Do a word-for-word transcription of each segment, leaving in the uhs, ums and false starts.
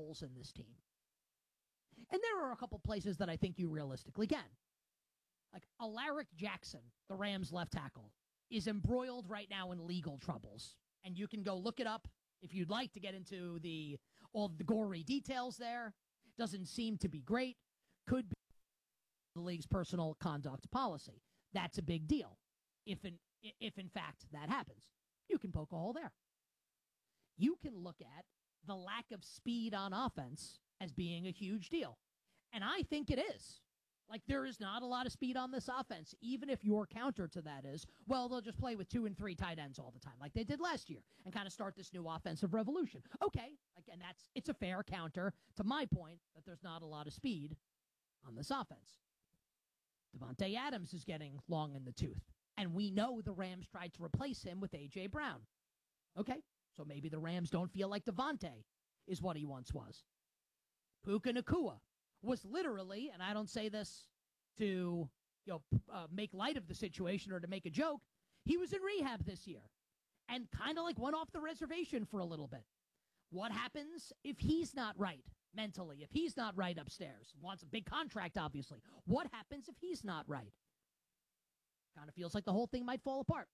holes in this team. And there are a couple places that I think you realistically can. Like Alaric Jackson, the Rams left tackle, is embroiled right now in legal troubles. And you can go look it up if you'd like to get into the all the gory details there. Doesn't seem to be great. Could be the league's personal conduct policy. That's a big deal. If in, if in fact that happens, you can poke a hole there. You can look at the lack of speed on offense as being a huge deal. And I think it is. Like, there is not a lot of speed on this offense, even if your counter to that is, well, they'll just play with two and three tight ends all the time, like they did last year, and kind of start this new offensive revolution. Okay, again, that's it's a fair counter to my point that there's not a lot of speed on this offense. Davante Adams is getting long in the tooth, and we know the Rams tried to replace him with A J. Brown. Okay, so maybe the Rams don't feel like Davante is what he once was. Puka Nacua was literally, and I don't say this to you know uh, make light of the situation or to make a joke, he was in rehab this year and kind of like went off the reservation for a little bit. What happens if he's not right mentally, if he's not right upstairs? Wants a big contract, obviously. What happens if he's not right? Kind of feels like the whole thing might fall apart.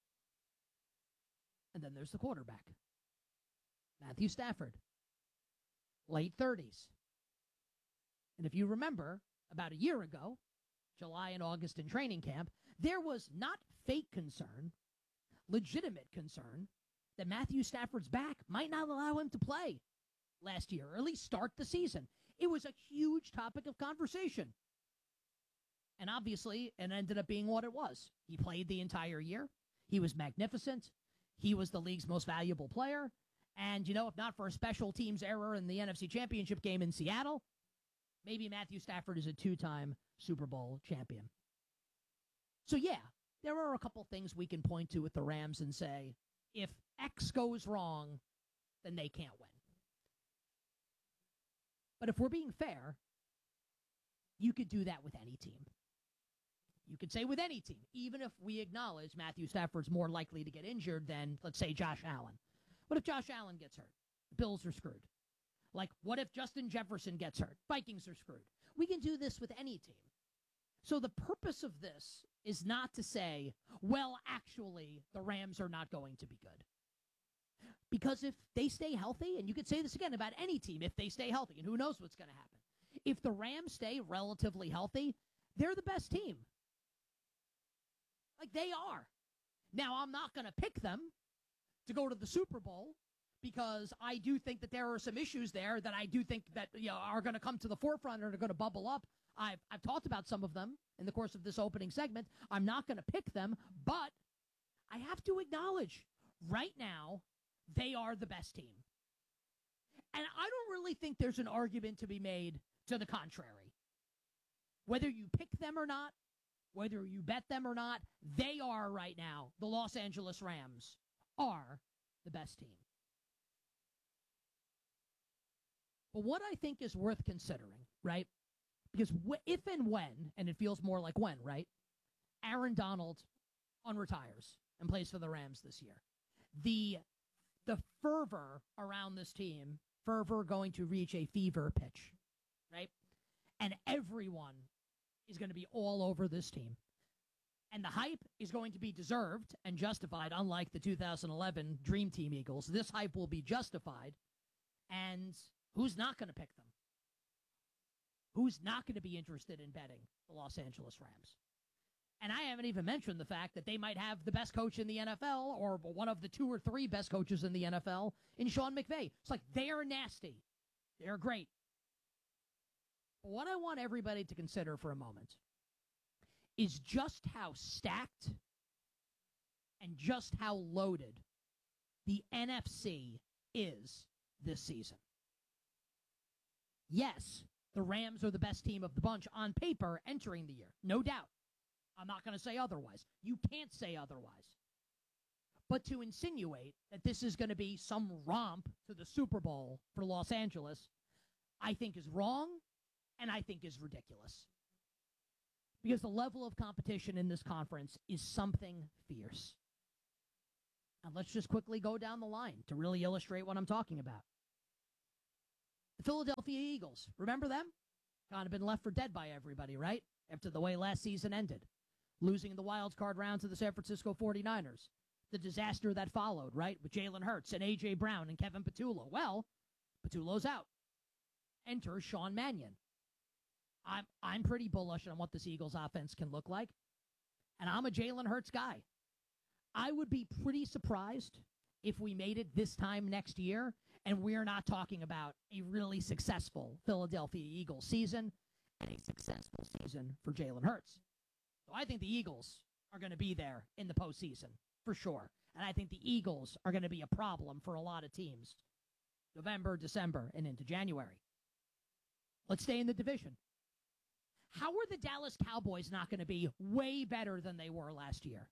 And then there's the quarterback, Matthew Stafford, late thirties. And if you remember, about a year ago, July and August in training camp, there was not fake concern, legitimate concern, that Matthew Stafford's back might not allow him to play last year, or at least start the season. It was a huge topic of conversation. And obviously, it ended up being what it was. He played the entire year. He was magnificent. He was the league's most valuable player. And, you know, if not for a special teams error in the N F C Championship game in Seattle, maybe Matthew Stafford is a two-time Super Bowl champion. So, yeah, there are a couple things we can point to with the Rams and say, if X goes wrong, then they can't win. But if we're being fair, you could do that with any team. You could say with any team, even if we acknowledge Matthew Stafford's more likely to get injured than, let's say, Josh Allen. What if Josh Allen gets hurt? The Bills are screwed. Like, what if Justin Jefferson gets hurt? Vikings are screwed. We can do this with any team. So the purpose of this is not to say, well, actually, the Rams are not going to be good. Because if they stay healthy, and you could say this again about any team, if they stay healthy, and who knows what's going to happen. If the Rams stay relatively healthy, they're the best team. Like, they are. Now, I'm not going to pick them to go to the Super Bowl, because I do think that there are some issues there that I do think that you know, are going to come to the forefront or are going to bubble up. I've, I've talked about some of them in the course of this opening segment. I'm not going to pick them, but I have to acknowledge right now they are the best team. And I don't really think there's an argument to be made to the contrary. Whether you pick them or not, whether you bet them or not, they are right now, the Los Angeles Rams are the best team. But what I think is worth considering, right? Because if and when, and it feels more like when, right? Aaron Donald unretires and plays for the Rams this year. The the fervor around this team, fervor going to reach a fever pitch, right? And everyone is going to be all over this team. And the hype is going to be deserved and justified, unlike the two thousand eleven Dream Team Eagles. This hype will be justified. And who's not going to pick them? Who's not going to be interested in betting the Los Angeles Rams? And I haven't even mentioned the fact that they might have the best coach in the N F L or one of the two or three best coaches in the N F L in Sean McVay. It's like they're nasty. They're great. But what I want everybody to consider for a moment is just how stacked and just how loaded the N F C is this season. Yes, the Rams are the best team of the bunch on paper entering the year. No doubt. I'm not going to say otherwise. You can't say otherwise. But to insinuate that this is going to be some romp to the Super Bowl for Los Angeles, I think is wrong and I think is ridiculous. Because the level of competition in this conference is something fierce. And let's just quickly go down the line to really illustrate what I'm talking about. The Philadelphia Eagles, remember them? Kind of been left for dead by everybody, right? After the way last season ended. Losing in the wild card round to the San Francisco forty-niners. The disaster that followed, right? With Jalen Hurts and A J. Brown and Kevin Patullo. Well, Patullo's out. Enter Sean Mannion. I'm, I'm pretty bullish on what this Eagles offense can look like. And I'm a Jalen Hurts guy. I would be pretty surprised if we made it this time next year and we're not talking about a really successful Philadelphia Eagles season and a successful season for Jalen Hurts. So I think the Eagles are going to be there in the postseason, for sure. And I think the Eagles are going to be a problem for a lot of teams. November, December, and into January. Let's stay in the division. How are the Dallas Cowboys not going to be way better than they were last year?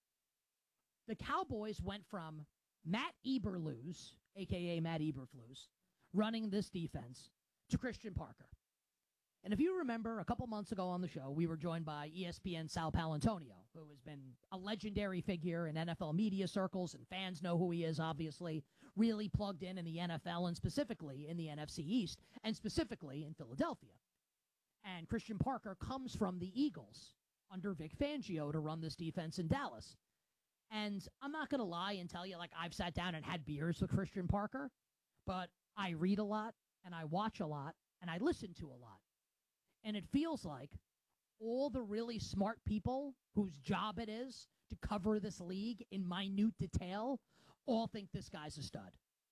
The Cowboys went from Matt Eberflus, a k a. Matt Eberflus, running this defense, to Christian Parker. And if you remember, a couple months ago on the show, we were joined by E S P N Sal Paolantonio, who has been a legendary figure in N F L media circles, and fans know who he is, obviously, really plugged in in the N F L and specifically in the N F C East, and specifically in Philadelphia. And Christian Parker comes from the Eagles under Vic Fangio to run this defense in Dallas. And I'm not going to lie and tell you, like, I've sat down and had beers with Christian Parker, but I read a lot, and I watch a lot, and I listen to a lot. And it feels like all the really smart people whose job it is to cover this league in minute detail all think this guy's a stud.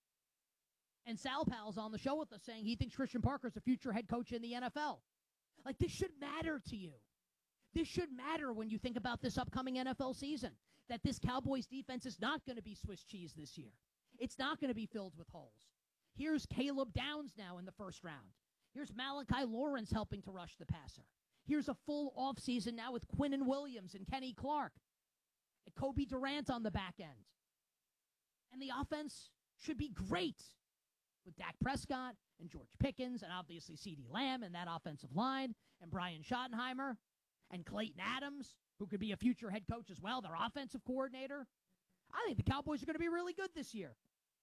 And Sal Pal's on the show with us saying he thinks Christian Parker's a future head coach in the N F L. Like, this should matter to you. This should matter when you think about this upcoming N F L season, that this Cowboys defense is not going to be Swiss cheese this year. It's not going to be filled with holes. Here's Caleb Downs now in the first round. Here's Malachi Lawrence helping to rush the passer. Here's a full offseason now with Quinnen Williams and Kenny Clark. And Kobe Durant on the back end. And the offense should be great with Dak Prescott and George Pickens and obviously CeeDee Lamb and that offensive line and Brian Schottenheimer and Clayton Adams, who could be a future head coach as well, their offensive coordinator. I think the Cowboys are going to be really good this year.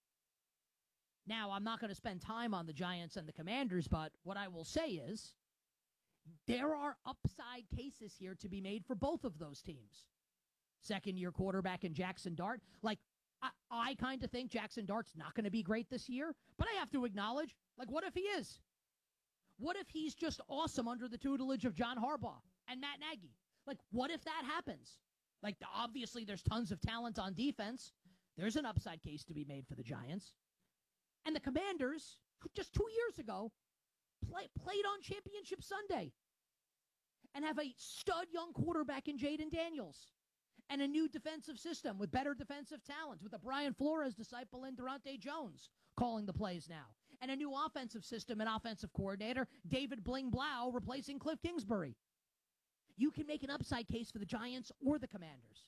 Now, I'm not going to spend time on the Giants and the Commanders, but what I will say is there are upside cases here to be made for both of those teams. Second-year quarterback in Jackson Dart. Like, I, I kind of think Jackson Dart's not going to be great this year, but I have to acknowledge, like, what if he is? What if he's just awesome under the tutelage of John Harbaugh and Matt Nagy? Like, what if that happens? Like, obviously, there's tons of talent on defense. There's an upside case to be made for the Giants. And the Commanders, who just two years ago play, played on Championship Sunday and have a stud young quarterback in Jaden Daniels and a new defensive system with better defensive talent with a Brian Flores disciple in Durante Jones calling the plays now, and a new offensive system and offensive coordinator, David Bling Blau, replacing Cliff Kingsbury. You can make an upside case for the Giants or the Commanders.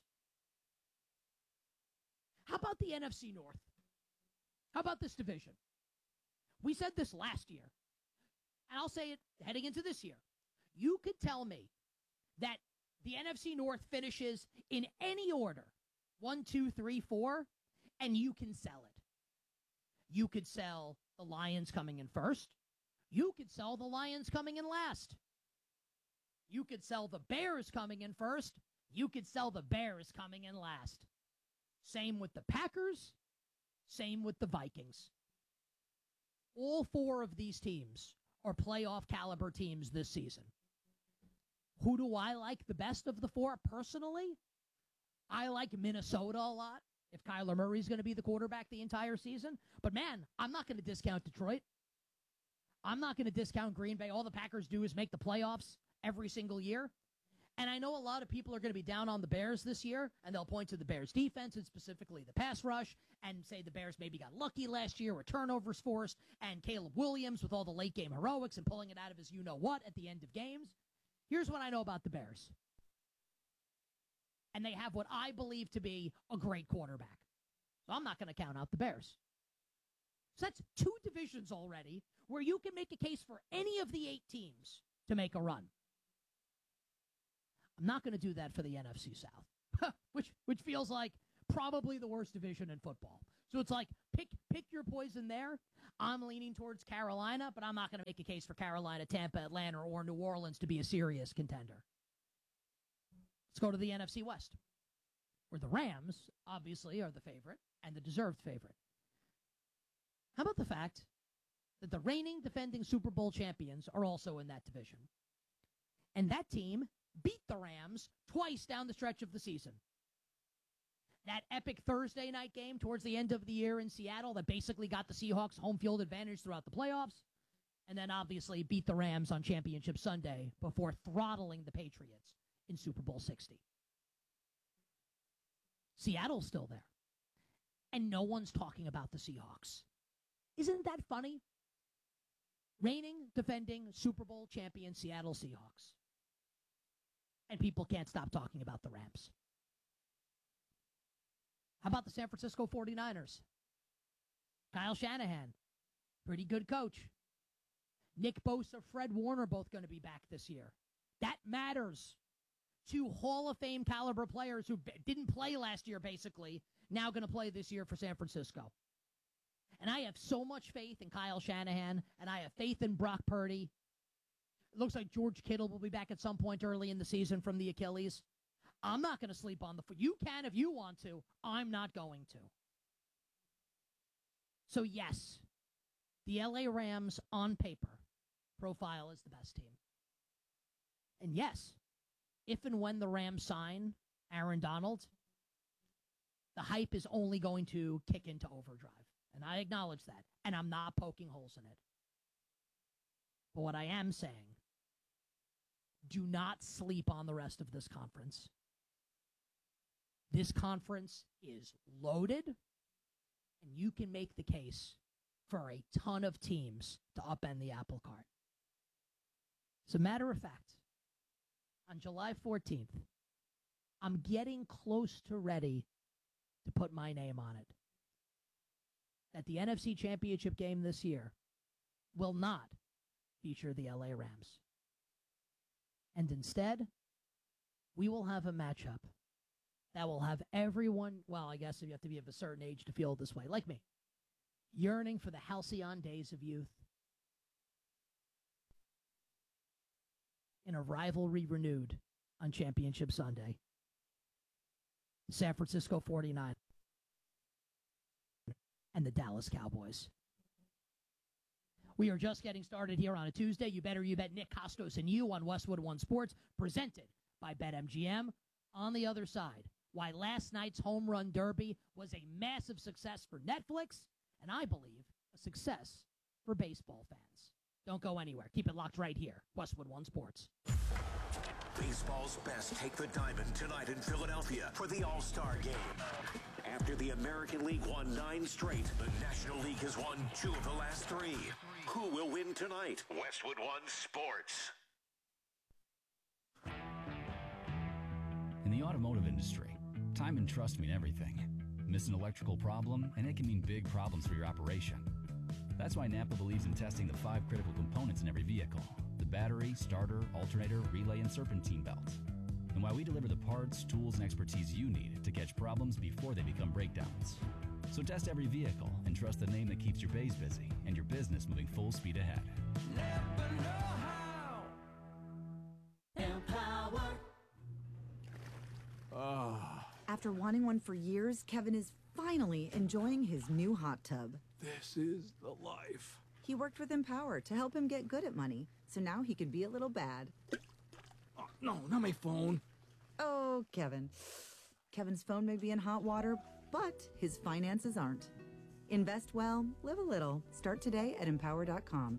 How about the N F C North? How about this division? We said this last year, and I'll say it heading into this year. You could tell me that the N F C North finishes in any order, one, two, three, four, and you can sell it. You could sell the Lions coming in first. You could sell the Lions coming in last. You could sell the Bears coming in first. You could sell the Bears coming in last. Same with the Packers. Same with the Vikings. All four of these teams are playoff caliber teams this season. Who do I like the best of the four personally? I like Minnesota a lot if Kyler Murray's going to be the quarterback the entire season. But, man, I'm not going to discount Detroit. I'm not going to discount Green Bay. All the Packers do is make the playoffs every single year. And I know a lot of people are going to be down on the Bears this year, and they'll point to the Bears' defense and specifically the pass rush and say the Bears maybe got lucky last year with turnovers forced and Caleb Williams with all the late-game heroics and pulling it out of his you-know-what at the end of games. Here's what I know about the Bears. And they have what I believe to be a great quarterback. So I'm not going to count out the Bears. So that's two divisions already where you can make a case for any of the eight teams to make a run. I'm not going to do that for the N F C South, which which feels like probably the worst division in football. So it's like pick pick your poison there. I'm leaning towards Carolina, but I'm not going to make a case for Carolina, Tampa, Atlanta, or New Orleans to be a serious contender. Let's go to the N F C West, where the Rams, obviously, are the favorite and the deserved favorite. How about the fact that the reigning defending Super Bowl champions are also in that division? And that team beat the Rams twice down the stretch of the season. That epic Thursday night game towards the end of the year in Seattle that basically got the Seahawks home field advantage throughout the playoffs, and then obviously beat the Rams on Championship Sunday before throttling the Patriots in Super Bowl sixty. Seattle's still there, and no one's talking about the Seahawks. Isn't that funny? Reigning, defending Super Bowl champion Seattle Seahawks. And people can't stop talking about the Rams. How about the San Francisco forty-niners? Kyle Shanahan, pretty good coach. Nick Bosa, Fred Warner, both going to be back this year. That matters. Two Hall of Fame caliber players who b- didn't play last year, basically, now going to play this year for San Francisco. And I have so much faith in Kyle Shanahan, and I have faith in Brock Purdy. It looks like George Kittle will be back at some point early in the season from the Achilles. I'm not going to sleep on the foot. You can if you want to. I'm not going to. So, yes, the L A Rams, on paper, profile as the best team. And yes, if and when the Rams sign Aaron Donald, the hype is only going to kick into overdrive. And I acknowledge that. And I'm not poking holes in it. But what I am saying, do not sleep on the rest of this conference. This conference is loaded, and you can make the case for a ton of teams to upend the apple cart. As a matter of fact, on July fourteenth, I'm getting close to ready to put my name on it. That the N F C Championship game this year will not feature the L A Rams. And instead, we will have a matchup that will have everyone, well, I guess you have to be of a certain age to feel this way, like me, yearning for the halcyon days of youth in a rivalry renewed on Championship Sunday. The San Francisco forty-niners and the Dallas Cowboys. We are just getting started here on a Tuesday. You better you bet Nick Costos and you on Westwood One Sports, presented by BetMGM. On the other side, why last night's home run derby was a massive success for Netflix, and I believe a success for baseball fans. Don't go anywhere. Keep it locked right here. Westwood One Sports. Baseball's best take the diamond tonight in Philadelphia for the All-Star Game. After the American League won nine straight, the National League has won two of the last three. Who will win tonight? Westwood One Sports. In the automotive industry, time and trust mean everything. Miss an electrical problem, and it can mean big problems for your operation. That's why Napa believes in testing the five critical components in every vehicle: the battery, starter, alternator, relay, and serpentine belt. And why we deliver the parts, tools, and expertise you need to catch problems before they become breakdowns. So test every vehicle and trust the name that keeps your bays busy and your business moving full speed ahead. Napa know-how. Empower. Ah. After wanting one for years, Kevin is finally enjoying his new hot tub. This is the life. He worked with Empower to help him get good at money, so now he can be a little bad. Oh, no, not my phone. Oh, Kevin. Kevin's phone may be in hot water, but his finances aren't. Invest well, live a little. Start today at empower dot com.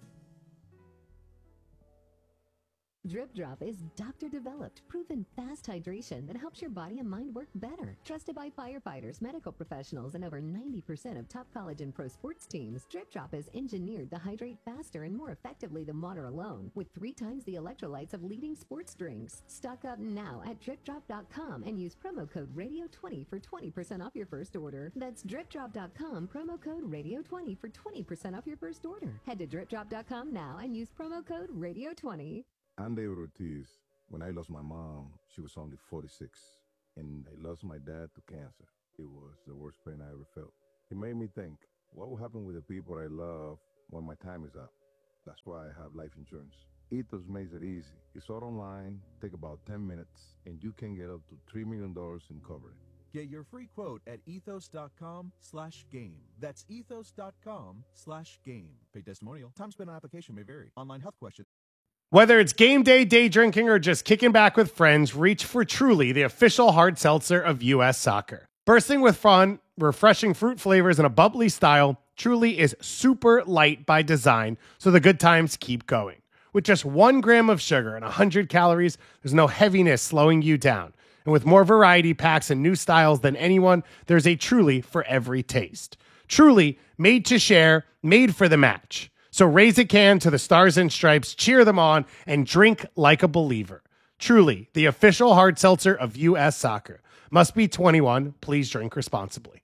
Drip Drop is doctor-developed, proven fast hydration that helps your body and mind work better. Trusted by firefighters, medical professionals, and over ninety percent of top college and pro sports teams, Drip Drop is engineered to hydrate faster and more effectively than water alone, with three times the electrolytes of leading sports drinks. Stock up now at drip drop dot com and use promo code radio twenty for twenty percent off your first order. That's drip drop dot com, promo code radio twenty for twenty percent off your first order. Head to drip drop dot com now and use promo code radio twenty. I'm David Ortiz. When I lost my mom, she was only forty-six, and I lost my dad to cancer. It was the worst pain I ever felt. It made me think, What will happen with the people I love when my time is up? That's why I have life insurance. Ethos makes it easy. It's all online, take about ten minutes, and you can get up to three million dollars in coverage. Get your free quote at ethos.com slash game. That's ethos.com slash game. Paid testimonial. Time spent on application may vary. Online health question. Whether it's game day, day drinking, or just kicking back with friends, reach for Truly, the official hard seltzer of U S Soccer. Bursting with fun, refreshing fruit flavors, and a bubbly style, Truly is super light by design, so the good times keep going. With just one gram of sugar and one hundred calories, there's no heaviness slowing you down. And with more variety packs and new styles than anyone, there's a Truly for every taste. Truly, made to share, made for the match. So raise a can to the Stars and Stripes, cheer them on, and drink like a believer. Truly, the official hard seltzer of U S Soccer. Must be twenty-one. Please drink responsibly.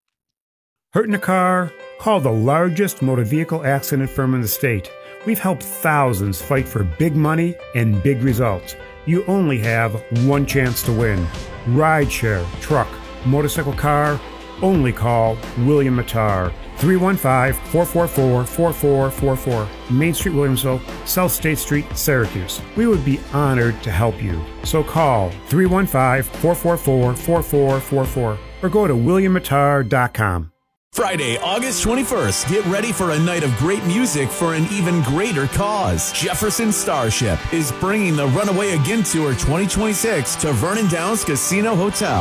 Hurt in a car? Call the largest motor vehicle accident firm in the state. We've helped thousands fight for big money and big results. You only have one chance to win. Rideshare, truck, motorcycle, car, only call William Mattar. three one five, four four four, four four four four. Main Street, Williamsville, South State Street, Syracuse. We would be honored to help you. So call three one five, four four four, four four four four or go to william mattar dot com. Friday, August twenty-first. Get ready for a night of great music for an even greater cause. Jefferson Starship is bringing the Runaway Again Tour twenty twenty-six to Vernon Downs Casino Hotel.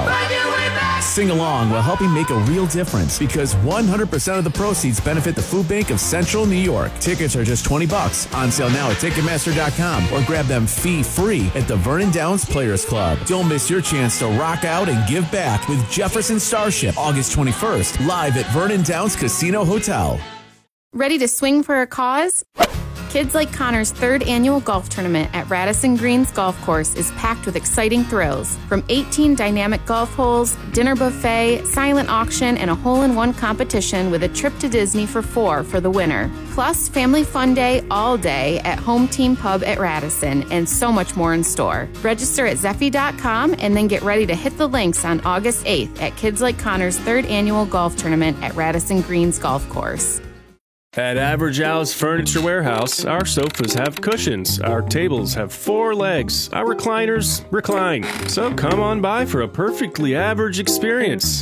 Sing along while helping make a real difference because one hundred percent of the proceeds benefit the Food Bank of Central New York. Tickets are just twenty bucks. On sale now at Ticketmaster dot com or grab them fee-free at the Vernon Downs Players Club. Don't miss your chance to rock out and give back with Jefferson Starship, August twenty-first, live at Vernon Downs Casino Hotel. Ready to swing for a cause? Kids Like Connor's third annual golf tournament at Radisson Greens Golf Course is packed with exciting thrills. From eighteen dynamic golf holes, dinner buffet, silent auction, and a hole-in-one competition with a trip to Disney for four for the winner. Plus, family fun day all day at Home Team Pub at Radisson, and so much more in store. Register at Zeffy dot com and then get ready to hit the links on August eighth at Kids Like Connor's third annual golf tournament at Radisson Greens Golf Course. At Average Al's Furniture Warehouse, our sofas have cushions, our tables have four legs, our recliners recline. So come on by for a perfectly average experience.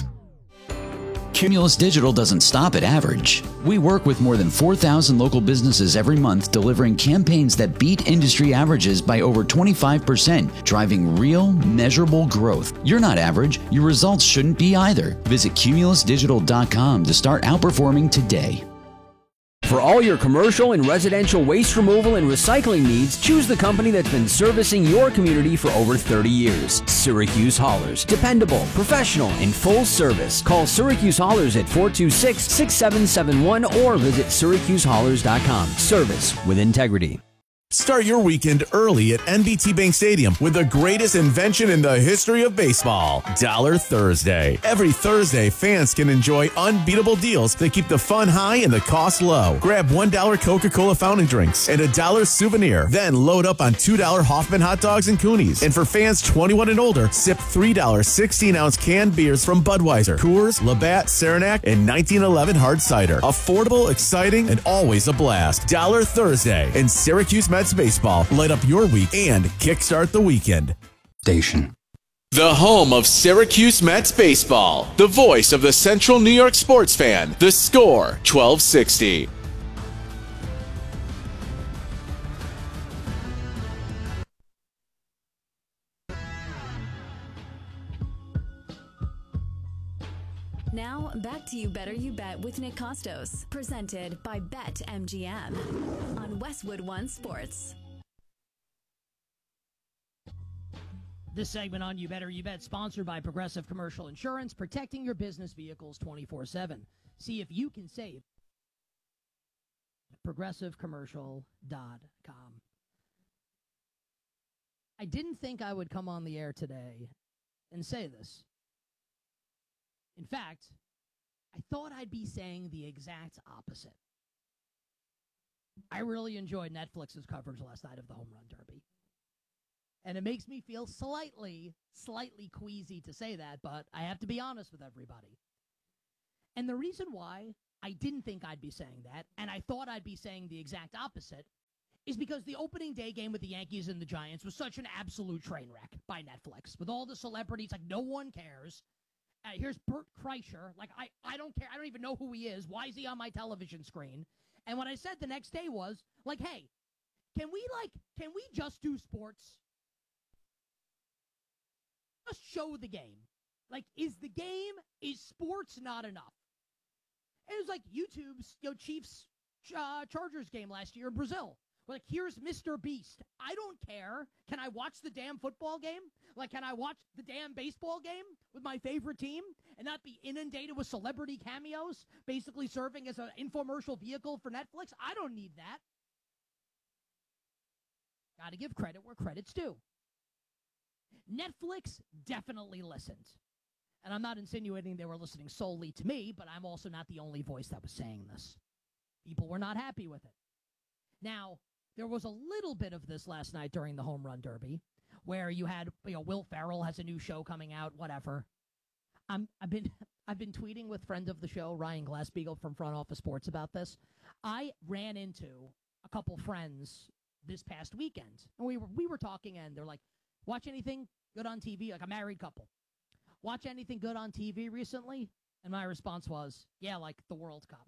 Cumulus Digital doesn't stop at average. We work with more than four thousand local businesses every month, delivering campaigns that beat industry averages by over twenty-five percent, driving real, measurable growth. You're not average. Your results shouldn't be either. Visit cumulus digital dot com to start outperforming today. For all your commercial and residential waste removal and recycling needs, choose the company that's been servicing your community for over thirty years. Syracuse Haulers. Dependable, professional, and full service. Call Syracuse Haulers at four two six, six seven seven one or visit syracuse haulers dot com. Service with integrity. Start your weekend early at N B T Bank Stadium with the greatest invention in the history of baseball, Dollar Thursday. Every Thursday, fans can enjoy unbeatable deals that keep the fun high and the cost low. Grab one dollar Coca-Cola fountain drinks and a dollar souvenir. Then load up on two dollar Hoffman hot dogs and Coonies. And for fans twenty-one and older, sip three dollar sixteen-ounce canned beers from Budweiser, Coors, Labatt, Saranac, and nineteen eleven hard cider. Affordable, exciting, and always a blast. Dollar Thursday in Syracuse Mets baseball. Light up your week and kickstart the weekend. Station. The home of Syracuse Mets baseball. The voice of the Central New York sports fan. The Score, twelve sixty. Now, back to You Better You Bet with Nick Costos, presented by BetMGM on Westwood One Sports. This segment on You Better You Bet, sponsored by Progressive Commercial Insurance, protecting your business vehicles twenty-four seven. See if you can save at progressive commercial dot com. I didn't think I would come on the air today and say this. In fact, I thought I'd be saying the exact opposite. I really enjoyed Netflix's coverage last night of the Home Run Derby. And it makes me feel slightly, slightly queasy to say that, but I have to be honest with everybody. And the reason why I didn't think I'd be saying that, and I thought I'd be saying the exact opposite, is because the opening day game with the Yankees and the Giants was such an absolute train wreck by Netflix. With all the celebrities, like, no one cares. Uh, here's Bert Kreischer. Like, I, I don't care. I don't even know who he is. Why is he on my television screen? And what I said the next day was, like, hey, can we, like, can we just do sports? Just show the game. Like, is the game, is sports not enough? It was like YouTube's, you know, Chiefs uh, Chargers game last year in Brazil. Like, here's Mister Beast. I don't care. Can I watch the damn football game? Like, can I watch the damn baseball game with my favorite team and not be inundated with celebrity cameos, basically serving as an infomercial vehicle for Netflix? I don't need that. Got to give credit where credit's due. Netflix definitely listened. And I'm not insinuating they were listening solely to me, but I'm also not the only voice that was saying this. People were not happy with it. Now, there was a little bit of this last night during the Home Run Derby, where you had, you know, Will Ferrell has a new show coming out, whatever. I'm, I've been I've been tweeting with friend of the show, Ryan Glassbeagle from Front Office Sports, about this. I ran into a couple friends this past weekend, and we were we were talking, and they're like, watch anything good on T V? Like a married couple. Watch anything good on T V recently? And my response was, yeah, like the World Cup.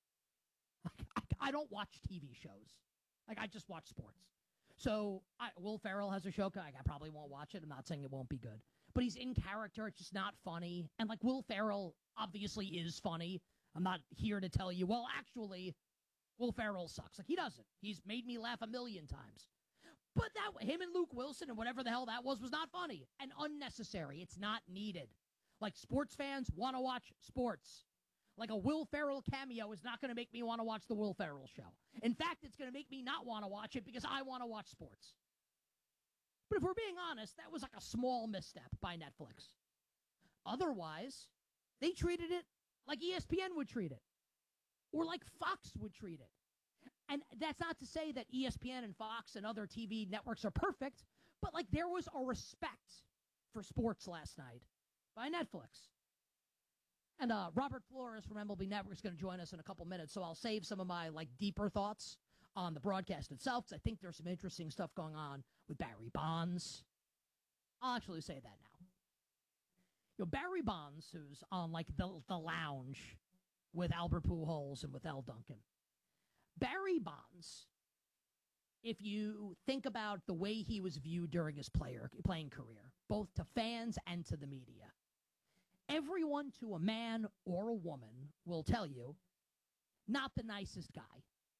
I, I don't watch T V shows. Like, I just watch sports. So, I, Will Ferrell has a show. I, I probably won't watch it. I'm not saying it won't be good. But he's in character. It's just not funny. And, like, Will Ferrell obviously is funny. I'm not here to tell you, well, actually, Will Ferrell sucks. Like, he doesn't. He's made me laugh a million times. But that him and Luke Wilson and whatever the hell that was was not funny and unnecessary. It's not needed. Like, sports fans want to watch sports. Like, a Will Ferrell cameo is not going to make me want to watch the Will Ferrell show. In fact, it's going to make me not want to watch it because I want to watch sports. But if we're being honest, that was like a small misstep by Netflix. Otherwise, they treated it like E S P N would treat it. Or like Fox would treat it. And that's not to say that E S P N and Fox and other T V networks are perfect, but, like, there was a respect for sports last night by Netflix. And uh, Robert Flores from M L B Network is going to join us in a couple minutes, so I'll save some of my, like, deeper thoughts on the broadcast itself, because I think there's some interesting stuff going on with Barry Bonds. I'll actually say that now. You know, Barry Bonds, who's on, like, the, the lounge with Albert Pujols and with Al Duncan. Barry Bonds, if you think about the way he was viewed during his player playing career, both to fans and to the media, everyone to a man or a woman will tell you, not the nicest guy.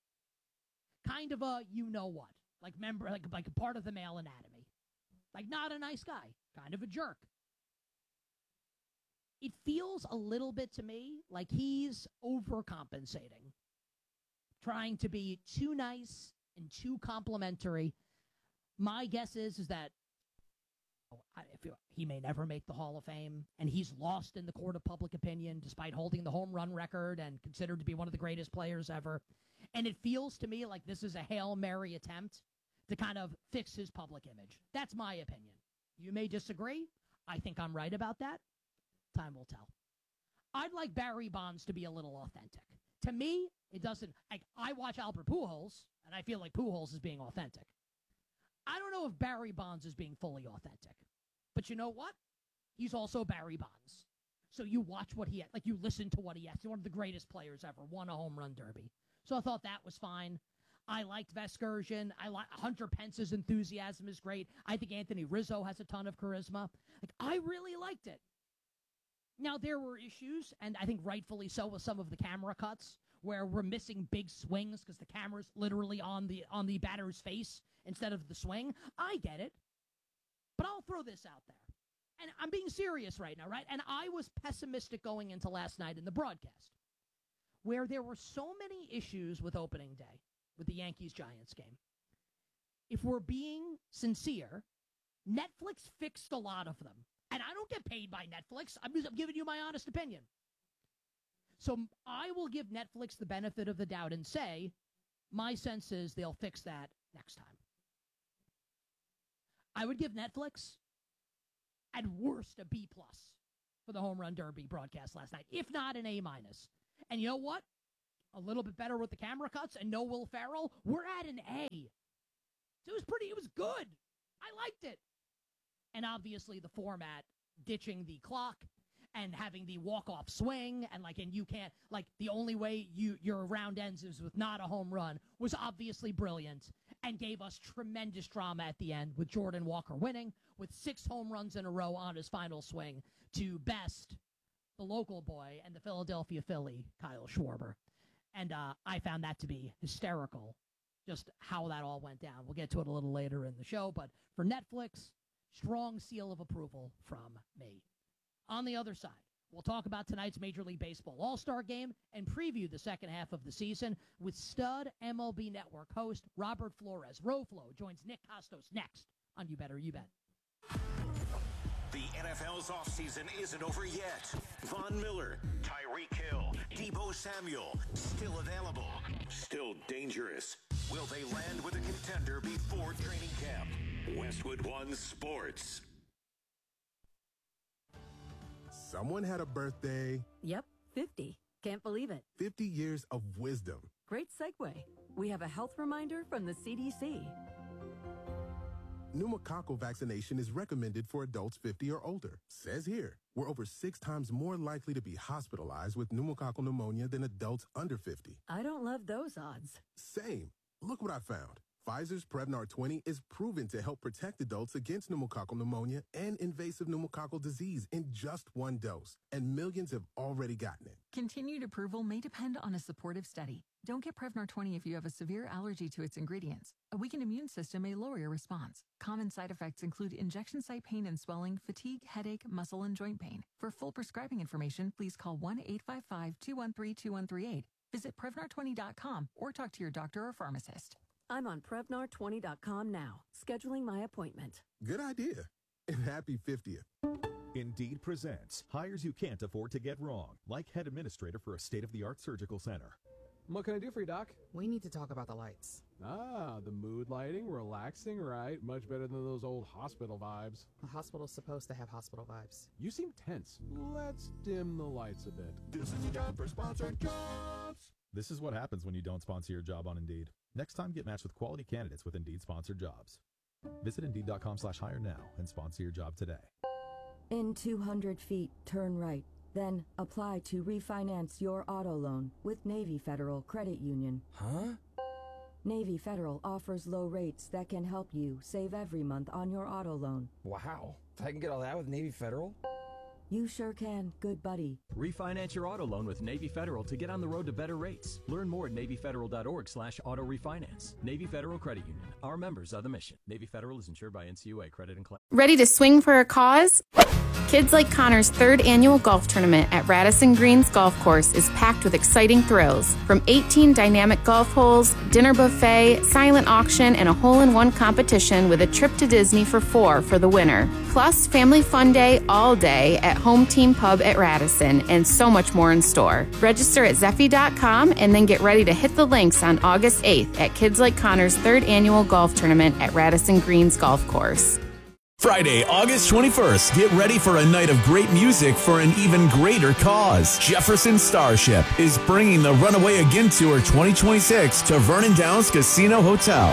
Kind of a you-know-what, like member, like, like a part of the male anatomy. Like, not a nice guy, kind of a jerk. It feels a little bit to me like he's overcompensating, trying to be too nice and too complimentary. My guess is, is that oh, I, if he may never make the Hall of Fame, and he's lost in the court of public opinion despite holding the home run record and considered to be one of the greatest players ever. And it feels to me like this is a Hail Mary attempt to kind of fix his public image. That's my opinion. You may disagree. I think I'm right about that. Time will tell. I'd like Barry Bonds to be a little authentic. To me, it doesn't. Like, I watch Albert Pujols, and I feel like Pujols is being authentic. I don't know if Barry Bonds is being fully authentic. But you know what? He's also Barry Bonds. So you watch what he had. Like, you listen to what he has. He's one of the greatest players ever. Won a home run derby. So I thought that was fine. I liked Vescursion. I like Hunter Pence's enthusiasm is great. I think Anthony Rizzo has a ton of charisma. Like, I really liked it. Now, there were issues, and I think rightfully so, with some of the camera cuts where we're missing big swings because the camera's literally on the on the batter's face instead of the swing. I get it. But I'll throw this out there. And I'm being serious right now, right? And I was pessimistic going into last night in the broadcast, where there were so many issues with opening day, with the Yankees-Giants game. If we're being sincere, Netflix fixed a lot of them. And I don't get paid by Netflix. I'm just I'm giving you my honest opinion. So I will give Netflix the benefit of the doubt and say, my sense is they'll fix that next time. I would give Netflix, at worst, a B plus for the Home Run Derby broadcast last night, if not an A minus. And you know what? a little bit better with the camera cuts and no Will Ferrell, we're at an A. It was pretty, it was good. I liked it. And obviously the format, ditching the clock and having the walk-off swing, and like, and you can't, like, the only way you your round ends is with not a home run, was obviously brilliant and gave us tremendous drama at the end, with Jordan Walker winning with six home runs in a row on his final swing to best the local boy and the Philadelphia Philly, Kyle Schwarber. And uh, I found that to be hysterical, just how that all went down. We'll get to it a little later in the show, but for Netflix, strong seal of approval from me. On the other side, we'll talk about tonight's Major League Baseball All-Star Game and preview the second half of the season with stud M L B Network host Robert Flores. Roflo joins Nick Costos next on You Better You Bet. The N F L's offseason isn't over yet. Von Miller, Tyreek Hill, Deebo Samuel, still available, still dangerous. Will they land with a contender before training camp? Westwood One Sports. Someone had a birthday. Yep, fifty. Can't believe it. fifty years of wisdom. Great segue. We have a health reminder from the C D C. Pneumococcal vaccination is recommended for adults fifty or older. Says here, we're over six times more likely to be hospitalized with pneumococcal pneumonia than adults under fifty. I don't love those odds. Same. Look what I found. Pfizer's Prevnar twenty is proven to help protect adults against pneumococcal pneumonia and invasive pneumococcal disease in just one dose, and millions have already gotten it. Continued approval may depend on a supportive study. Don't get Prevnar twenty if you have a severe allergy to its ingredients. A weakened immune system may lower your response. Common side effects include injection site pain and swelling, fatigue, headache, muscle, and joint pain. For full prescribing information, please call one eight five five, two one three, two one three eight. Visit Prevnar twenty dot com or talk to your doctor or pharmacist. I'm on Prevnar twenty dot com now, scheduling my appointment. Good idea. And happy fiftieth. Indeed presents hires you can't afford to get wrong, like head administrator for a state-of-the-art surgical center. What can I do for you, Doc? We need to talk about the lights. Ah, the mood lighting, relaxing, right? Much better than those old hospital vibes. A hospital's supposed to have hospital vibes. You seem tense. Let's dim the lights a bit. This is a job for sponsored jobs. This is what happens when you don't sponsor your job on Indeed. Next time, get matched with quality candidates with Indeed sponsored jobs. Visit Indeed.com slash hire now and sponsor your job today. In two hundred feet, turn right. Then apply to refinance your auto loan with Navy Federal Credit Union. Huh? Navy Federal offers low rates that can help you save every month on your auto loan. Wow. I can get all that with Navy Federal? You sure can, good buddy. Refinance your auto loan with Navy Federal to get on the road to better rates. Learn more at NavyFederal.org slash auto refinance. Navy Federal Credit Union. Our members are the mission. Navy Federal is insured by N C U A Credit and Claim. Ready to swing for a cause? Kids Like Connor's third annual golf tournament at Radisson Greens Golf Course is packed with exciting thrills. From eighteen dynamic golf holes, dinner buffet, silent auction, and a hole-in-one competition with a trip to Disney for four for the winner. Plus, family fun day all day at Home Team Pub at Radisson, and so much more in store. Register at Zeffy dot com and then get ready to hit the links on August eighth at Kids Like Connor's third annual golf tournament at Radisson Greens Golf Course. Friday, August twenty-first, get ready for a night of great music for an even greater cause. Jefferson Starship is bringing the Runaway Again Tour twenty twenty-six to Vernon Downs Casino Hotel.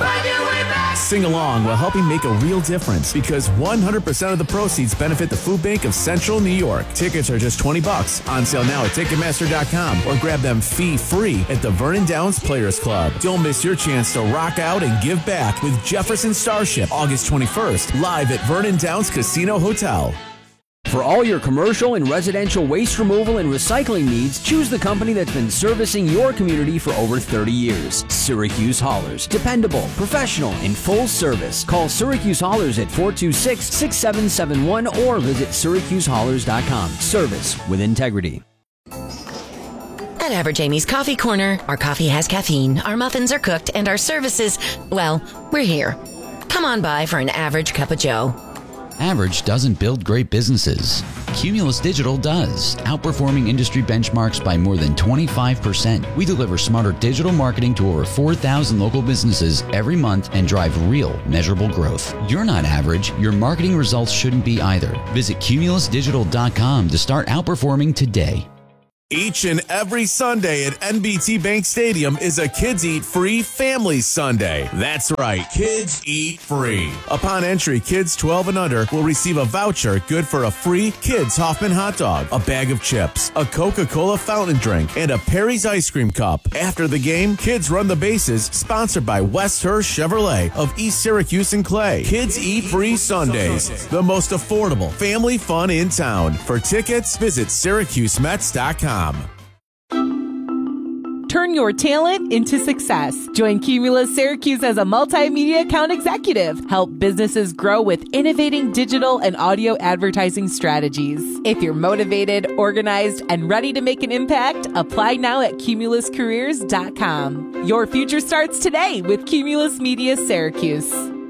Sing along while helping make a real difference because one hundred percent of the proceeds benefit the Food Bank of Central New York. Tickets are just twenty bucks. On sale now at Ticketmaster dot com or grab them fee-free at the Vernon Downs Players Club. Don't miss your chance to rock out and give back with Jefferson Starship, August twenty-first, live at Vernon Downs Casino Hotel. For all your commercial and residential waste removal and recycling needs, choose the company that's been servicing your community for over thirty years. Syracuse Haulers. Dependable, professional, and full service. Call Syracuse Haulers at four two six, six seven seven one or visit Syracuse Haulers dot com. Service with integrity. At Average Amy's Coffee Corner, our coffee has caffeine, our muffins are cooked, and our services, well, we're here. Come on by for an average cup of joe. Average doesn't build great businesses. Cumulus Digital does, outperforming industry benchmarks by more than twenty-five percent. We deliver smarter digital marketing to over four thousand local businesses every month and drive real, measurable growth. You're not average. Your marketing results shouldn't be either. Visit Cumulus Digital dot com to start outperforming today. Each and every Sunday at N B T Bank Stadium is a Kids Eat Free Family Sunday. That's right, Kids Eat Free. Upon entry, kids twelve and under will receive a voucher good for a free Kids Hoffman hot dog, a bag of chips, a Coca-Cola fountain drink, and a Perry's ice cream cup. After the game, Kids Run the Bases, sponsored by West Hurst Chevrolet of East Syracuse and Clay. Kids Eat Free Sundays, the most affordable family fun in town. For tickets, visit Syracuse Mets dot com. Turn your talent into success. Join Cumulus Syracuse as a multimedia account executive. Help businesses grow with innovating digital and audio advertising strategies. If you're motivated, organized, and ready to make an impact, apply now at cumulus careers dot com. Your future starts today with Cumulus Media Syracuse.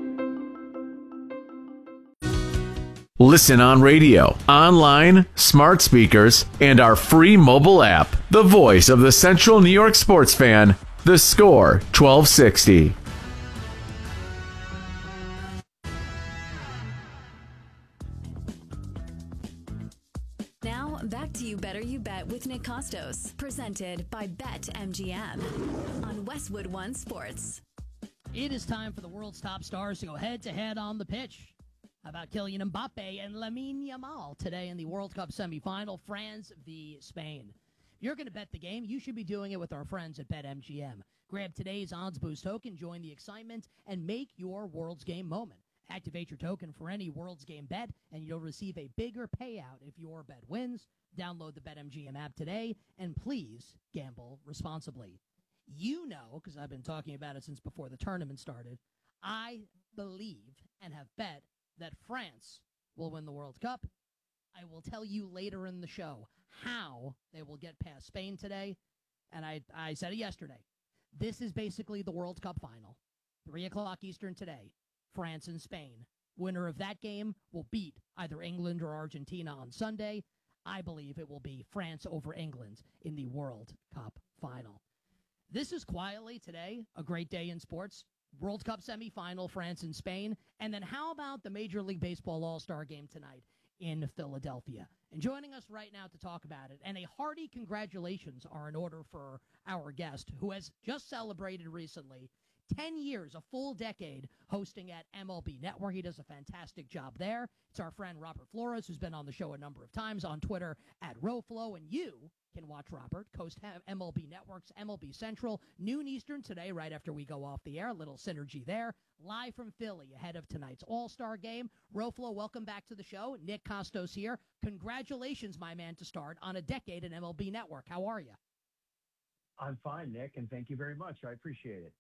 Listen on radio, online, smart speakers, and our free mobile app. The voice of the Central New York sports fan, The Score twelve sixty. Now, back to You Better You Bet with Nick Costos, presented by BetMGM on Westwood One Sports. It is time for the world's top stars to go head-to-head on the pitch. How about Kylian Mbappe and Lamine Yamal today in the World Cup semifinal, France v. Spain? If you're going to bet the game, you should be doing it with our friends at BetMGM. Grab today's Odds Boost token, join the excitement, and make your World's Game moment. Activate your token for any World's Game bet, and you'll receive a bigger payout if your bet wins. Download the BetMGM app today, and please gamble responsibly. You know, because I've been talking about it since before the tournament started, I believe and have bet that France will win the World Cup. I will tell you later in the show how they will get past Spain today. And I, I said it yesterday. This is basically the World Cup final. three o'clock Eastern today, France and Spain. Winner of that game will beat either England or Argentina on Sunday. I believe it will be France over England in the World Cup final. This is quietly today a great day in sports. World Cup semifinal, France and Spain. And then how about the Major League Baseball All-Star Game tonight in Philadelphia? And joining us right now to talk about it, and a hearty congratulations are in order for our guest, who has just celebrated recently ten years, a full decade, hosting at M L B Network. He does a fantastic job there. It's our friend Robert Flores, who's been on the show a number of times on Twitter at RoFlo, and you can watch Robert coast M L B Network's M L B Central, noon Eastern today, right after we go off the air. A little synergy there. Live from Philly ahead of tonight's All-Star Game. RoFlo, welcome back to the show. Nick Costos here. Congratulations, my man, to start on a decade at M L B Network. How are you? I'm fine, Nick, and thank you very much. I appreciate it.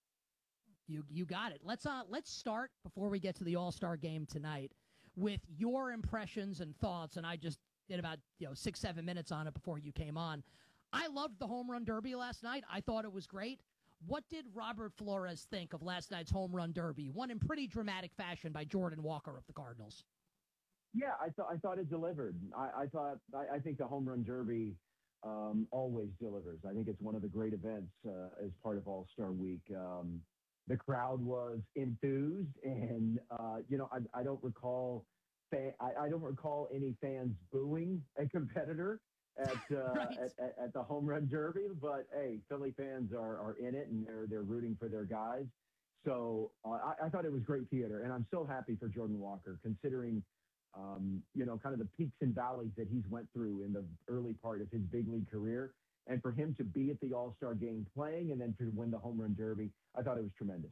You you got it. Let's uh let's start before we get to the All-Star Game tonight with your impressions and thoughts. And I just did about you know six seven minutes on it before you came on. I loved the home run derby last night. I thought it was great. What did Robert Flores think of last night's home run derby, won in pretty dramatic fashion by Jordan Walker of the Cardinals? Yeah, I thought I thought it delivered. I, I thought I, I think the home run derby um, always delivers. I think it's one of the great events uh, as part of All-Star Week. Um, The crowd was enthused, and uh, you know, I, I don't recall, fa- I, I don't recall any fans booing a competitor at, uh, right. at, at at the home run derby. But hey, Philly fans are, are in it, and they're they're rooting for their guys. So uh, I, I thought it was great theater, and I'm so happy for Jordan Walker, considering um, you know kind of the peaks and valleys that he's went through in the early part of his big league career. And for him to be at the All-Star Game playing and then to win the home run derby, I thought it was tremendous.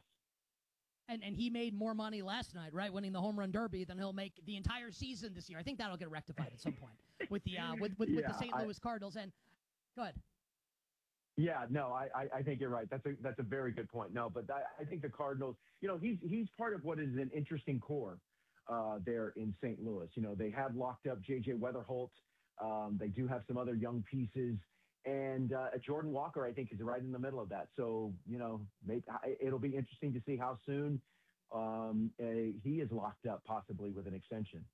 And and he made more money last night, right, winning the home run derby than he'll make the entire season this year. I think that'll get rectified at some point with the uh, with with, yeah, with the Saint Louis I, Cardinals. And go ahead. Yeah, no, I, I, I think you're right. That's a that's a very good point. No, but I, I think the Cardinals, you know, he's he's part of what is an interesting core uh, there in Saint Louis. You know, they have locked up J J Weatherholt. Um, they do have some other young pieces. And uh, Jordan Walker, I think, is right in the middle of that. So, you know, maybe, it'll be interesting to see how soon um, a, he is locked up, possibly with an extension.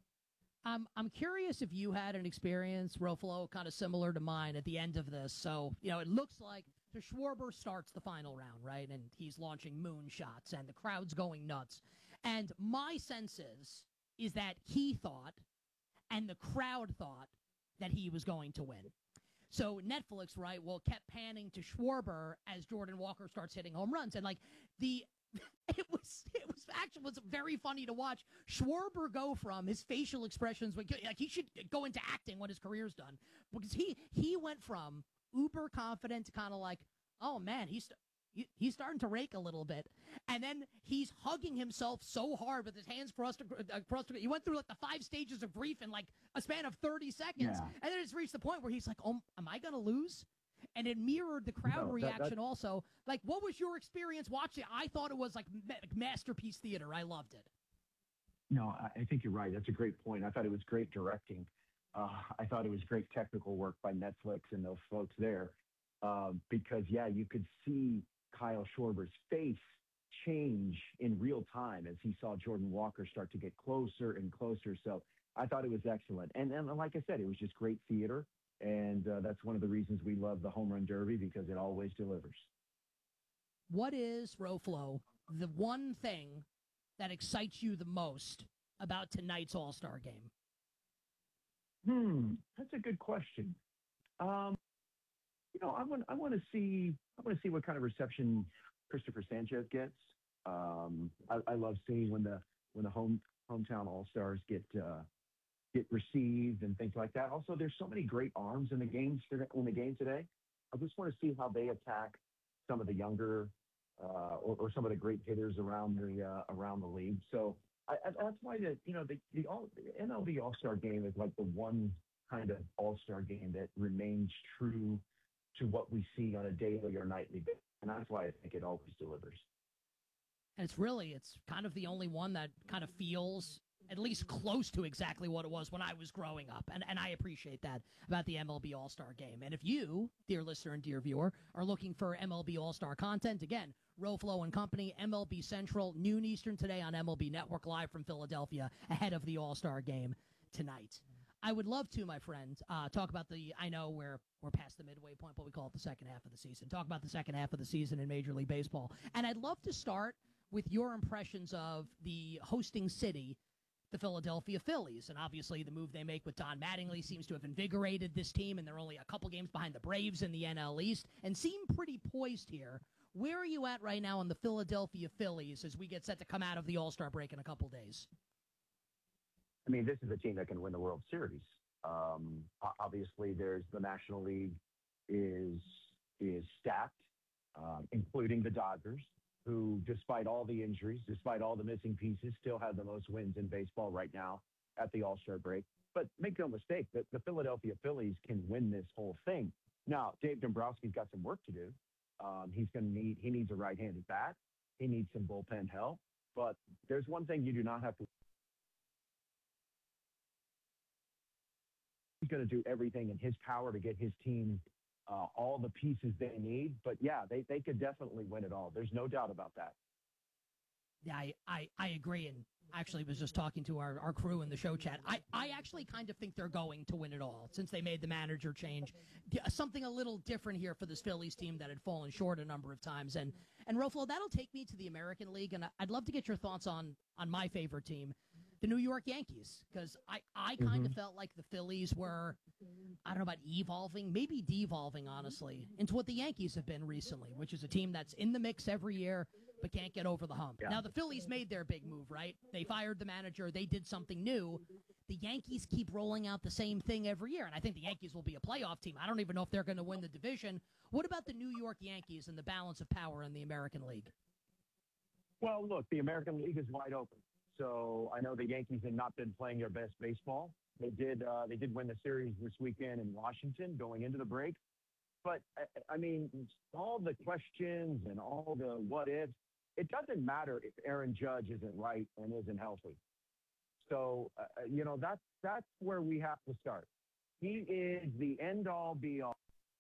Um, I'm curious if you had an experience, RoFlo, kind of similar to mine at the end of this. So, you know, it looks like so Schwarber starts the final round, right? And he's launching moonshots, and the crowd's going nuts. And my sense is, is that he thought, and the crowd thought, that he was going to win. So Netflix, right, well, kept panning to Schwarber as Jordan Walker starts hitting home runs. And, like, the it was it was actually was very funny to watch Schwarber go from his facial expressions, like he should go into acting when his career's done, because he, he went from uber confident to kind of like, oh, man, he's he, he's starting to rake a little bit. And then he's hugging himself so hard with his hands crossed across. He went through like the five stages of grief in like a span of thirty seconds. Yeah. And then it's reached the point where he's like, oh, am I going to lose? And it mirrored the crowd No, that- reaction that- also. Like, what was your experience watching? I thought it was like ma- masterpiece theater. I loved it. No, I, I think you're right. That's a great point. I thought it was great directing. Uh, I thought it was great technical work by Netflix and those folks there. Uh, because, yeah, you could see Kyle Schwarber's face change in real time as he saw Jordan Walker start to get closer and closer. So I thought it was excellent. And, and like I said, it was just great theater. And uh, that's one of the reasons we love the Home Run Derby, because it always delivers. What is, Roflo, the one thing that excites you the most about tonight's All-Star game? Hmm, that's a good question. Um, you know, I want I want to see I want to see what kind of reception Christopher Sanchez gets. Um, I, I love seeing when the when the home hometown All Stars get uh, get received and things like that. Also, there's so many great arms in the games in the game today. I just want to see how they attack some of the younger uh, or, or some of the great hitters around the uh, around the league. So I, I, that's why the you know the the, all, the M L B All Star Game is like the one kind of All Star game that remains true to what we see on a daily or nightly basis, and that's why I think it always delivers. And it's really, it's kind of the only one that kind of feels at least close to exactly what it was when I was growing up. And, and I appreciate that about the M L B All-Star Game. And if you, dear listener and dear viewer, are looking for M L B All-Star content, again, Roflo and Company, M L B Central, noon Eastern today on M L B Network, live from Philadelphia, ahead of the All-Star Game tonight. I would love to, my friend, uh, talk about the, I know we're, we're past the midway point, but we call it the second half of the season. Talk about the second half of the season in Major League Baseball. And I'd love to start with your impressions of the hosting city, the Philadelphia Phillies. And obviously the move they make with Don Mattingly seems to have invigorated this team, and they're only a couple games behind the Braves in the N L East and seem pretty poised here. Where are you at right now on the Philadelphia Phillies as we get set to come out of the All-Star break in a couple days? I mean, this is a team that can win the World Series. Um, o- obviously, there's the National League is is stacked, um, including the Dodgers, who, despite all the injuries, despite all the missing pieces, still have the most wins in baseball right now at the All-Star break. But make no mistake, the, the Philadelphia Phillies can win this whole thing. Now, Dave Dombrowski's got some work to do. Um, he's going to need he needs a right-handed bat. He needs some bullpen help. But there's one thing you do not have to. He's going to do everything in his power to get his team uh, all the pieces they need. But, yeah, they, they could definitely win it all. There's no doubt about that. Yeah, I, I, I agree, and actually was just talking to our, our crew in the show chat. I, I actually kind of think they're going to win it all since they made the manager change. Yeah, something a little different here for this Phillies team that had fallen short a number of times. And, and Roflo, that'll take me to the American League, and I'd love to get your thoughts on, on my favorite team, the New York Yankees, because I, I kind of Mhm. felt like the Phillies were, I don't know about evolving, maybe devolving, honestly, into what the Yankees have been recently, which is a team that's in the mix every year but can't get over the hump. Yeah. Now, the Phillies made their big move, right? They fired the manager. They did something new. The Yankees keep rolling out the same thing every year, and I think the Yankees will be a playoff team. I don't even know if they're going to win the division. What about the New York Yankees and the balance of power in the American League? Well, look, the American League is wide open. So I know the Yankees have not been playing their best baseball. They did uh, they did win the series this weekend in Washington going into the break. But, I, I mean, all the questions and all the what ifs, it doesn't matter if Aaron Judge isn't right and isn't healthy. So, uh, you know, that's, that's where we have to start. He is the end-all, be-all.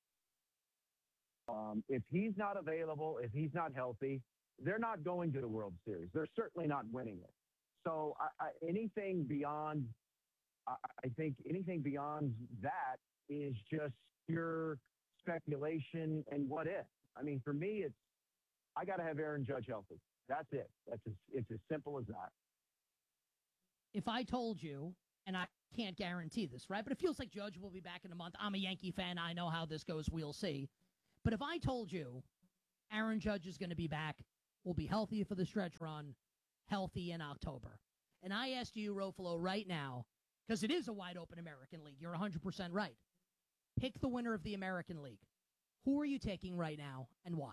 Um, if he's not available, if he's not healthy, they're not going to the World Series. They're certainly not winning it. So I, I, anything beyond, I, I think anything beyond that is just pure speculation and what if. I mean, for me, it's, I got to have Aaron Judge healthy. That's it. That's as, it's as simple as that. If I told you, and I can't guarantee this, right? But it feels like Judge will be back in a month. I'm a Yankee fan. I know how this goes. We'll see. But if I told you Aaron Judge is going to be back, will be healthy for the stretch run, healthy in October, and I asked you, Rofalo, right now, because it is a wide-open American League, you're one hundred percent right. Pick the winner of the American League. Who are you taking right now, and why?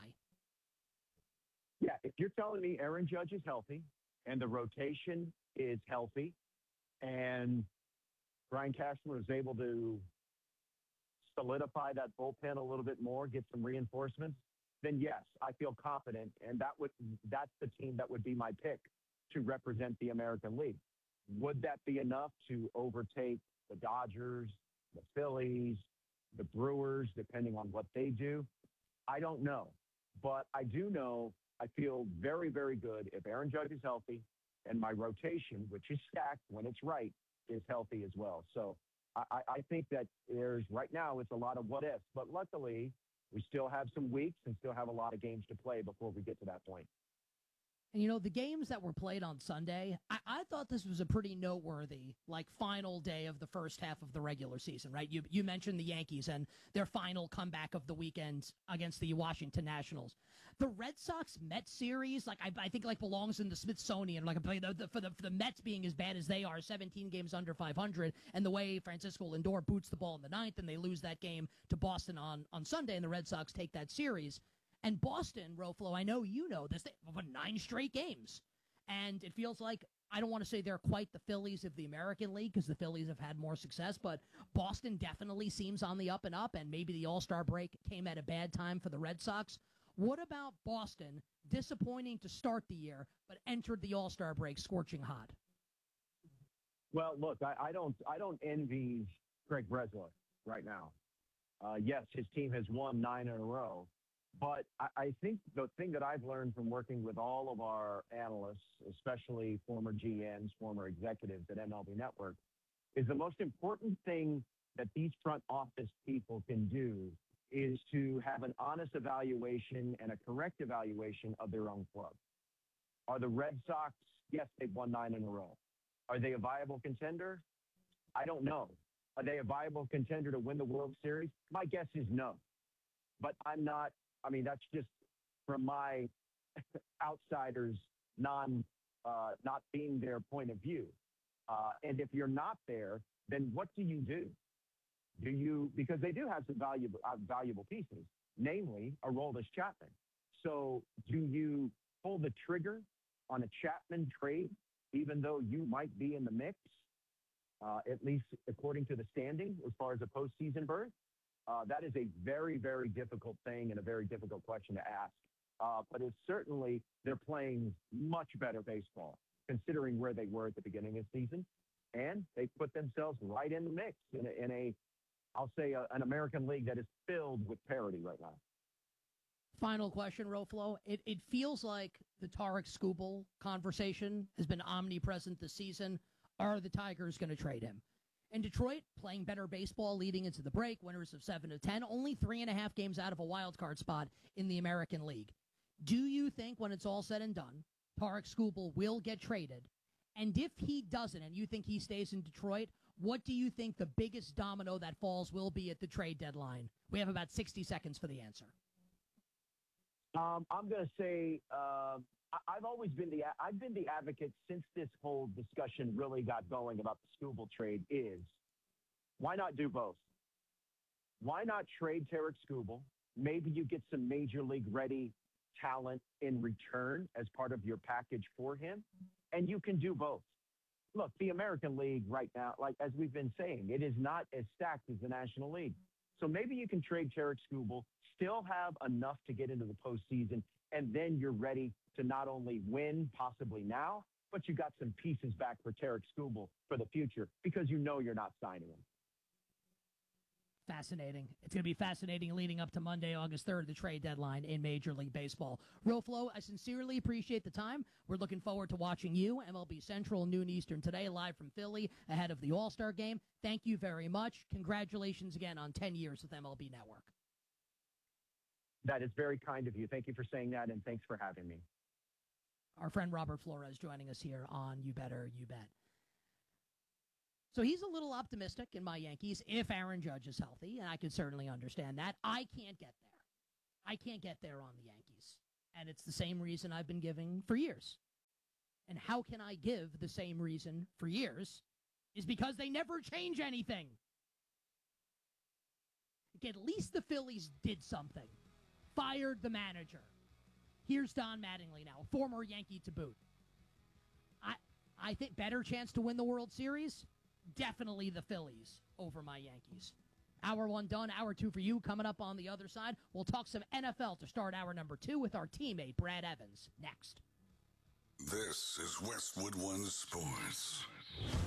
Yeah, if you're telling me Aaron Judge is healthy and the rotation is healthy and Brian Cashman is able to solidify that bullpen a little bit more, get some reinforcements, then yes, I feel confident, and that would that's the team that would be my pick to represent the American League. Would that be enough to overtake the Dodgers, the Phillies, the Brewers, depending on what they do? I don't know. But I do know I feel very, very good if Aaron Judge is healthy and my rotation, which is stacked when it's right, is healthy as well. So I, I think that there's right now it's a lot of what ifs, but luckily we still have some weeks and still have a lot of games to play before we get to that point. And, you know, the games that were played on Sunday, I, I thought this was a pretty noteworthy, like, final day of the first half of the regular season, right? You you mentioned the Yankees and their final comeback of the weekend against the Washington Nationals. The Red Sox-Mets series, like, I, I think, like, belongs in the Smithsonian, like, the, the, for, the, for the Mets being as bad as they are, seventeen games under five hundred, and the way Francisco Lindor boots the ball in the ninth, and they lose that game to Boston on, on Sunday, and the Red Sox take that series. And Boston, Roflo, I know you know this, they have won nine straight games. And it feels like, I don't want to say they're quite the Phillies of the American League because the Phillies have had more success, but Boston definitely seems on the up and up, and maybe the All-Star break came at a bad time for the Red Sox. What about Boston, disappointing to start the year, but entered the All-Star break scorching hot? Well, look, I, I don't I don't envy Craig Breslow right now. Uh, yes, his team has won nine in a row. But I, I think the thing that I've learned from working with all of our analysts, especially former G Ms, former executives at M L B Network, is the most important thing that these front office people can do is to have an honest evaluation and a correct evaluation of their own club. Are the Red Sox, yes, they've won nine in a row. Are they a viable contender? I don't know. Are they a viable contender to win the World Series? My guess is no. But I'm not. I mean, that's just from my outsiders non uh, not being their point of view. Uh, and if you're not there, then what do you do? Do you, because they do have some valuable, uh, valuable pieces, namely Aroldis Chapman. So do you pull the trigger on a Chapman trade, even though you might be in the mix, uh, at least according to the standing as far as a postseason berth? Uh, that is a very, very difficult thing and a very difficult question to ask. Uh, but it's certainly, they're playing much better baseball, considering where they were at the beginning of the season. And they put themselves right in the mix in a, in a I'll say, a, an American League that is filled with parity right now. Final question, Roflo. It, it feels like the Tarik Skubal conversation has been omnipresent this season. Are the Tigers going to trade him? In Detroit, playing better baseball leading into the break, winners of seven to ten, only three and a half games out of a wild card spot in the American League. Do you think when it's all said and done, Tarik Skubal will get traded? And if he doesn't, and you think he stays in Detroit, what do you think the biggest domino that falls will be at the trade deadline? We have about sixty seconds for the answer. Um, I'm going to say uh, I've always been the I've been the advocate since this whole discussion really got going about the Skubal trade is why not do both? Why not trade Tarik Skubal? Maybe you get some major league ready talent in return as part of your package for him, and you can do both. Look, the American League right now, like as we've been saying, it is not as stacked as the National League. So maybe you can trade Tarik Skubal, still have enough to get into the postseason, and then you're ready to not only win possibly now, but you got some pieces back for Tarik Skubal for the future because you know you're not signing him. Fascinating. It's going to be fascinating leading up to Monday, August third, the trade deadline in Major League Baseball. Roflo, I sincerely appreciate the time. We're looking forward to watching you, M L B Central, noon Eastern today, live from Philly, ahead of the All-Star Game. Thank you very much. Congratulations again on ten years with M L B Network. That is very kind of you. Thank you for saying that, and thanks for having me. Our friend Robert Flores joining us here on You Better, You Bet. So he's a little optimistic in my Yankees if Aaron Judge is healthy, and I can certainly understand that. I can't get there. I can't get there on the Yankees. And it's the same reason I've been giving for years. And how can I give the same reason for years? Is because they never change anything. At least the Phillies did something. Fired the manager. Here's Don Mattingly now, former Yankee to boot. I I think better chance to win the World Series? Definitely the Phillies over my Yankees. Hour one done, hour two for you. Coming up on the other side, we'll talk some N F L to start hour number two with our teammate, Brad Evans, next. This is Westwood One Sports.